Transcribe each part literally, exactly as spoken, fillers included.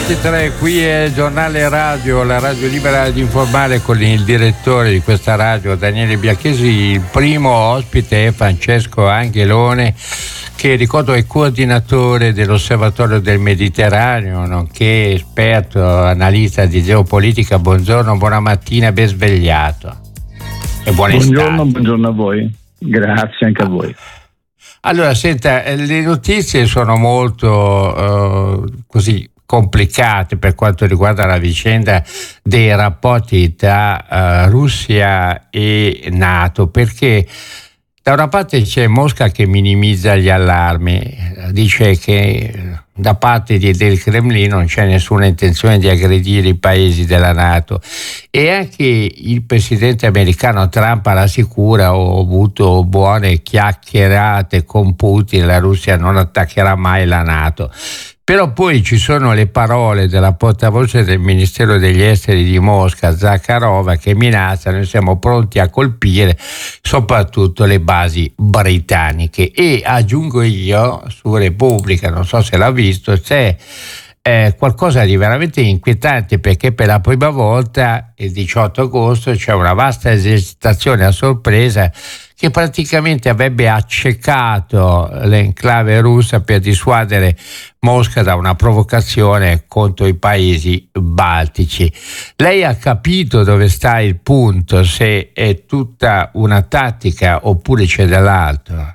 ventitré, qui è il giornale radio, la radio libera di informare, con il direttore di questa radio Daniele Bianchesi. Il primo ospite è Francesco Angelone, che ricordo è coordinatore dell'Osservatorio del Mediterraneo, nonché esperto analista di geopolitica. Buongiorno, buona mattina, ben svegliato e buona buongiorno, estate. Buongiorno a voi, grazie anche a voi. Allora, senta, le notizie sono molto uh, così complicate per quanto riguarda la vicenda dei rapporti tra uh, Russia e NATO, perché da una parte c'è Mosca che minimizza gli allarmi, dice che da parte di, del Cremlino non c'è nessuna intenzione di aggredire i paesi della NATO, e anche il presidente americano Trump rassicura: ho avuto buone chiacchierate con Putin, la Russia non attaccherà mai la NATO. Però poi ci sono le parole della portavoce del Ministero degli Esteri di Mosca, Zakharova, che minaccia: noi siamo pronti a colpire soprattutto le basi britanniche. E aggiungo io, su Repubblica, non so se l'ha visto, c'è eh, qualcosa di veramente inquietante, perché per la prima volta il diciotto agosto c'è una vasta esercitazione a sorpresa che praticamente avrebbe accecato l'enclave russa per dissuadere Mosca da una provocazione contro i paesi baltici. Lei ha capito dove sta il punto, se è tutta una tattica oppure c'è dell'altro?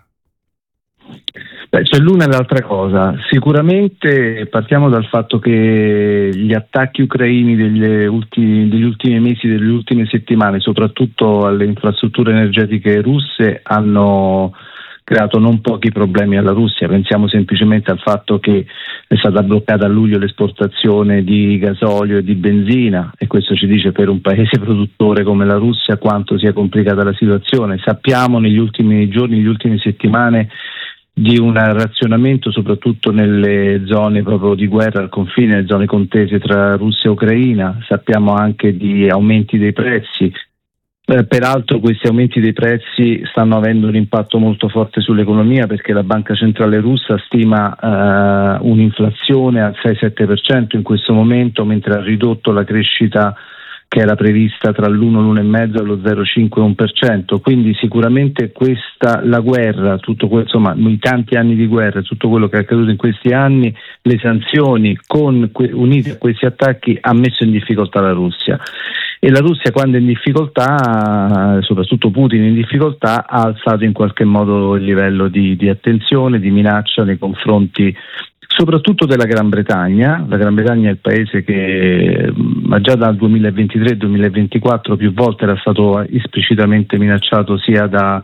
Beh, c'è l'una e l'altra cosa. Sicuramente partiamo dal fatto che gli attacchi ucraini degli ultimi, degli ultimi mesi, delle ultime settimane, soprattutto alle infrastrutture energetiche russe, hanno creato non pochi problemi alla Russia. Pensiamo semplicemente al fatto che è stata bloccata a luglio l'esportazione di gasolio e di benzina, e questo ci dice, per un paese produttore come la Russia, quanto sia complicata la situazione. Sappiamo negli ultimi giorni, negli ultime settimane, di un razionamento soprattutto nelle zone proprio di guerra al confine, nelle zone contese tra Russia e Ucraina. Sappiamo anche di aumenti dei prezzi. Eh, peraltro questi aumenti dei prezzi stanno avendo un impatto molto forte sull'economia, perché la Banca Centrale Russa stima eh, un'inflazione al sei sette per cento in questo momento, mentre ha ridotto la crescita che era prevista tra l'uno, l'uno e mezzo e lo zero virgola cinque uno per cento. Quindi sicuramente questa, la guerra, tutto questo, insomma, i tanti anni di guerra, tutto quello che è accaduto in questi anni, le sanzioni con, unite a questi attacchi, ha messo in difficoltà la Russia. E la Russia, quando è in difficoltà, soprattutto Putin in difficoltà, ha alzato in qualche modo il livello di, di attenzione, di minaccia nei confronti soprattutto della Gran Bretagna. La Gran Bretagna è il paese che ma già dal duemilaventitré duemilaventiquattro più volte era stato esplicitamente minacciato, sia da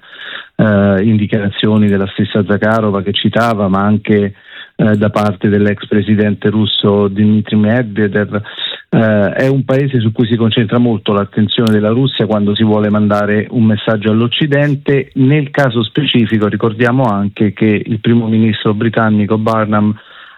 eh, indicazioni della stessa Zakharova che citava, ma anche eh, da parte dell'ex presidente russo Dmitry Medvedev. Eh, è un paese su cui si concentra molto l'attenzione della Russia quando si vuole mandare un messaggio all'Occidente. Nel caso specifico ricordiamo anche che il primo ministro britannico Barnum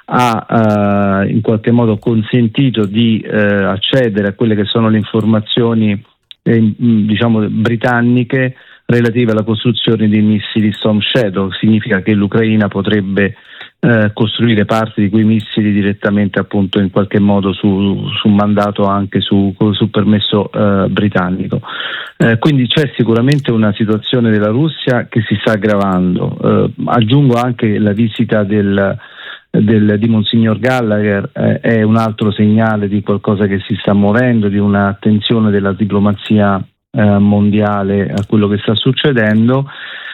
ha eh, in qualche modo consentito di eh, accedere a quelle che sono le informazioni eh, diciamo britanniche relative alla costruzione di missili Storm Shadow. Significa che l'Ucraina potrebbe eh, costruire parte di quei missili direttamente, appunto, in qualche modo su, su mandato, anche su, su permesso eh, britannico. Eh, quindi c'è sicuramente una situazione della Russia che si sta aggravando. Eh, aggiungo anche la visita del Del, di Monsignor Gallagher, eh, è un altro segnale di qualcosa che si sta muovendo, di un'attenzione della diplomazia eh, mondiale a quello che sta succedendo.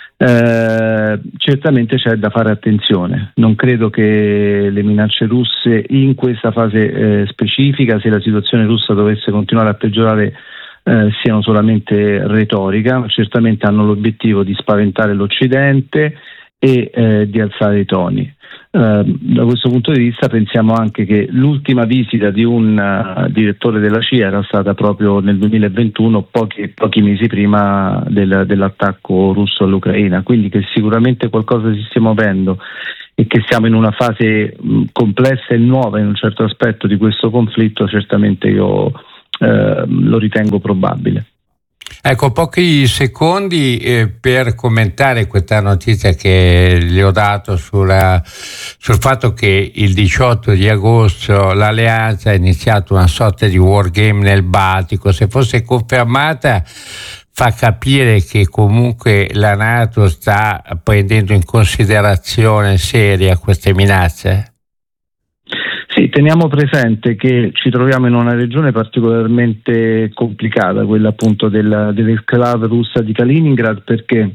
Eh, certamente c'è da fare attenzione. Non credo che le minacce russe in questa fase eh, specifica, se la situazione russa dovesse continuare a peggiorare, eh, siano solamente retorica, ma certamente hanno l'obiettivo di spaventare l'Occidente e eh, di alzare i toni. Uh, da questo punto di vista pensiamo anche che l'ultima visita di un uh, direttore della C I A era stata proprio nel duemilaventuno, pochi, pochi mesi prima del, dell'attacco russo all'Ucraina, quindi che sicuramente qualcosa si stia muovendo e che siamo in una fase mh, complessa e nuova in un certo aspetto di questo conflitto, certamente io uh, lo ritengo probabile. Ecco, pochi secondi eh, per commentare questa notizia che le ho dato sulla, sul fatto che il diciotto di agosto l'Alleanza ha iniziato una sorta di wargame nel Baltico. Se fosse confermata, fa capire che comunque la NATO sta prendendo in considerazione seria queste minacce? Sì, teniamo presente che ci troviamo in una regione particolarmente complicata, quella appunto del, dell'enclave russa di Kaliningrad, perché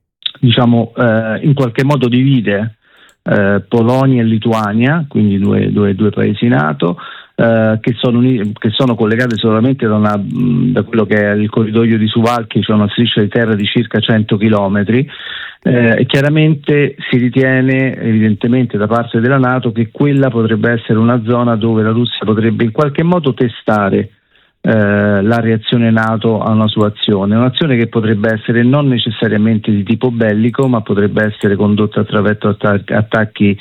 diciamo eh, in qualche modo divide eh, Polonia e Lituania, quindi due, due, due paesi NATO, eh, che, sono uni, che sono collegate solamente da, una, da quello che è il corridoio di Suwałki, cioè una striscia di terra di circa cento chilometri. Eh, e chiaramente si ritiene evidentemente da parte della NATO che quella potrebbe essere una zona dove la Russia potrebbe in qualche modo testare eh, la reazione NATO a una sua azione, un'azione che potrebbe essere non necessariamente di tipo bellico, ma potrebbe essere condotta attraverso attac- attacchi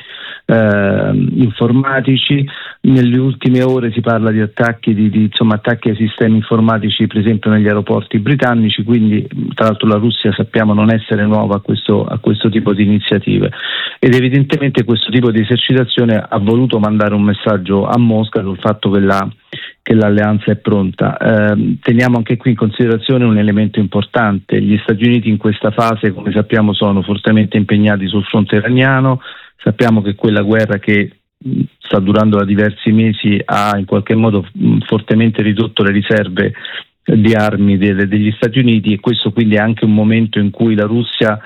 eh, informatici. Nelle ultime ore si parla di attacchi di, di insomma attacchi ai sistemi informatici, per esempio negli aeroporti britannici, quindi tra l'altro la Russia sappiamo non essere nuova a questo, a questo tipo di iniziative, ed evidentemente questo tipo di esercitazione ha voluto mandare un messaggio a Mosca sul fatto che, la, che l'alleanza è pronta. Eh, teniamo anche qui in considerazione un elemento importante: gli Stati Uniti in questa fase, come sappiamo, sono fortemente impegnati sul fronte iraniano. Sappiamo che quella guerra che sta durando da diversi mesi ha in qualche modo fortemente ridotto le riserve di armi de- degli Stati Uniti, e questo quindi è anche un momento in cui la Russia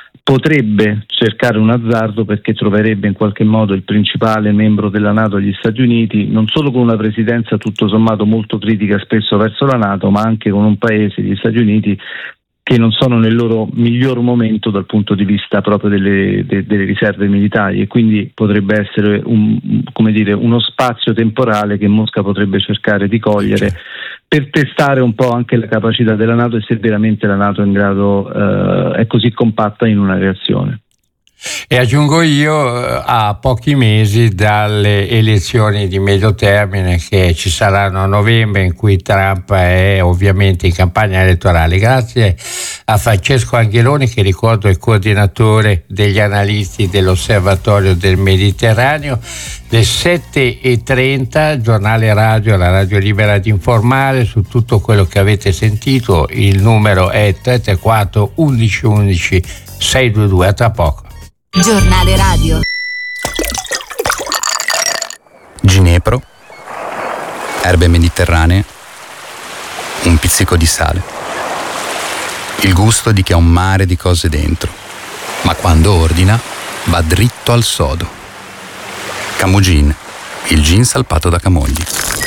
potrebbe cercare un azzardo, perché troverebbe in qualche modo il principale membro della NATO, gli Stati Uniti, non solo con una presidenza tutto sommato molto critica spesso verso la NATO, ma anche con un paese, gli Stati Uniti, che non sono nel loro miglior momento dal punto di vista proprio delle, de, delle riserve militari, e quindi potrebbe essere un, come dire, uno spazio temporale che Mosca potrebbe cercare di cogliere per testare un po' anche la capacità della NATO e se veramente la NATO è in grado, eh, è così compatta in una reazione. E aggiungo io, a pochi mesi dalle elezioni di medio termine che ci saranno a novembre, in cui Trump è ovviamente in campagna elettorale. Grazie a Francesco Angeloni, che ricordo è coordinatore degli analisti dell'Osservatorio del Mediterraneo. Le sette e trenta, giornale radio, la radio libera di informare su tutto quello che avete sentito. Il numero è tre tre quattro undici undici sei due due. A tra poco. Giornale radio. Ginepro, erbe mediterranee, un pizzico di sale. Il gusto di chi ha un mare di cose dentro, ma quando ordina va dritto al sodo. Camogin, il gin salpato da Camogli.